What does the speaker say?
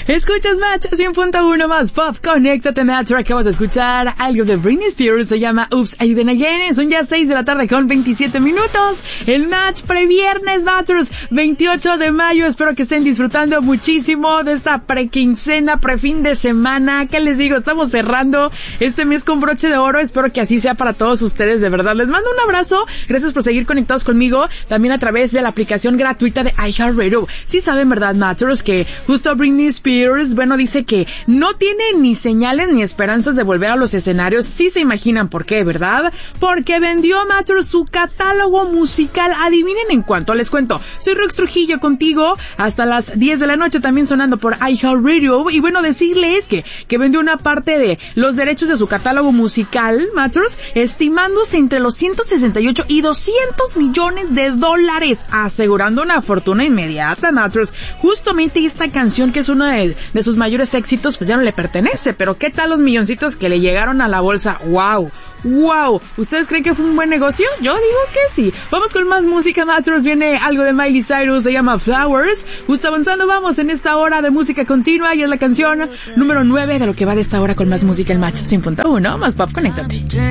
Escuchas Match 100.1 más pop, conéctate Match. Acabas de escuchar algo de Britney Spears, se llama Oops, I Did It Again. Son ya 6 de la tarde con 27 minutos. El Match previernes, Matchers, 28 de mayo. Espero que estén disfrutando muchísimo de esta prequincena, prefin de semana. ¿Qué les digo? Estamos cerrando este mes con broche de oro. Espero que así sea para todos ustedes, de verdad. Les mando un abrazo. Gracias por seguir conectados conmigo, también a través de la aplicación gratuita de iHeartRadio. Sí saben, ¿verdad, Matchers? Que justo Britney Spears, bueno, dice que no tiene ni señales ni esperanzas de volver a los escenarios. Sí se imaginan por qué, ¿verdad? Porque vendió, Matchers, su catálogo musical. Adivinen en cuánto, les cuento. Soy Rox Trujillo contigo hasta las 10 de la noche, también sonando por iHeartRadio. Y bueno, decirles que vendió una parte de los derechos de su catálogo musical, Matchers, estimándose entre los 168 y 200 millones de dólares, asegurando una fortuna inmediata, Matchers. Justamente esta canción, que es uno de sus mayores éxitos, pues ya no le pertenece, pero ¿qué tal los milloncitos que le llegaron a la bolsa? ¡Wow! ¡Wow! ¿Ustedes creen que fue un buen negocio? Yo digo que sí. Vamos con más música, Matchers. Viene algo de Miley Cyrus, se llama Flowers. Justo avanzando, vamos en esta hora de música continua y es la canción número 9 de lo que va de esta hora con más música en Match 100.1. Más pop, conéctate.